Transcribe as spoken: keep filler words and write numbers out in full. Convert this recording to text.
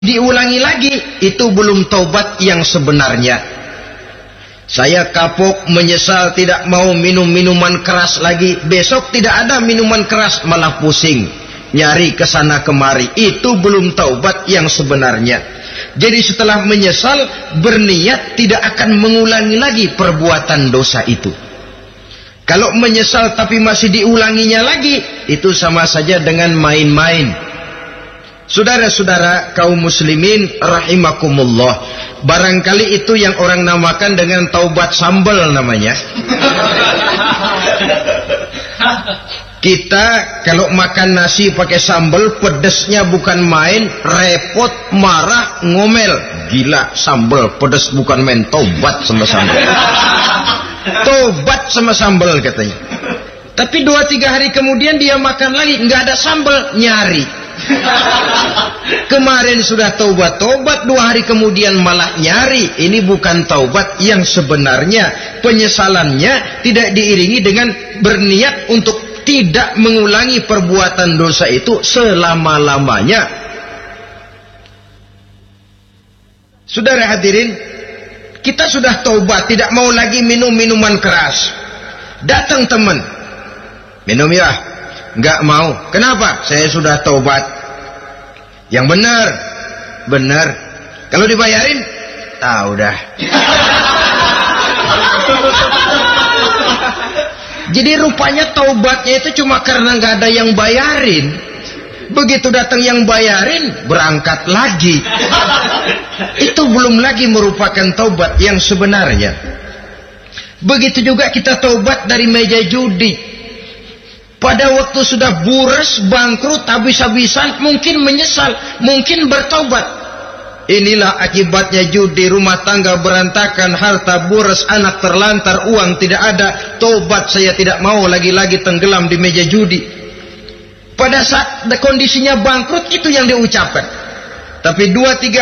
diulangi lagi, itu belum taubat yang sebenarnya. Saya kapok, menyesal, tidak mau minum minuman keras lagi. Besok tidak ada minuman keras, malah pusing, nyari kesana kemari. Itu belum taubat yang sebenarnya. Jadi setelah menyesal, berniat tidak akan mengulangi lagi perbuatan dosa itu. Kalau menyesal tapi masih diulanginya lagi, itu sama saja dengan main-main. Saudara-saudara kaum muslimin rahimakumullah, barangkali itu yang orang namakan dengan taubat sambal namanya. Kita kalau makan nasi pakai sambal, pedesnya bukan main, repot, marah, ngomel. Gila, sambal pedes bukan main, taubat sama sambal. Taubat sama sambal katanya. Tapi dua tiga hari kemudian dia makan lagi, nggak ada sambal, nyari. Kemarin sudah taubat-taubat, dua hari kemudian malah nyari. Ini bukan taubat yang sebenarnya. Penyesalannya tidak diiringi dengan berniat untuk tidak mengulangi perbuatan dosa itu selama-lamanya. Saudara hadirin, kita sudah taubat, tidak mau lagi minum minuman keras. Datang teman, minum ya, nggak mau. Kenapa? Saya sudah taubat. Yang benar, benar. Kalau dibayarin, ah udah. Jadi rupanya taubatnya itu cuma karena nggak ada yang bayarin. Begitu datang yang bayarin, berangkat lagi. Itu belum lagi merupakan taubat yang sebenarnya. Begitu juga kita taubat dari meja judi. Pada waktu sudah buras, bangkrut, habis-habisan, mungkin menyesal, mungkin bertaubat. Inilah akibatnya judi, rumah tangga berantakan, harta buras, anak terlantar, uang tidak ada. Taubat, saya tidak mau lagi-lagi tenggelam di meja judi. Pada saat kondisinya bangkrut, itu yang diucapkan. Tapi dua tiga